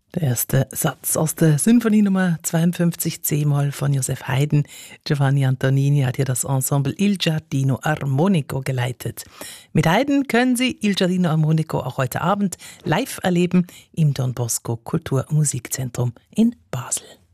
Der erste Satz aus der Sinfonie Nummer 52 C-Moll von Joseph Haydn. Giovanni Antonini hat hier das Ensemble Il Giardino Armonico geleitet. Mit Haydn können Sie Il Giardino Armonico auch heute Abend live erleben im Don Bosco Kulturmusikzentrum in Basel.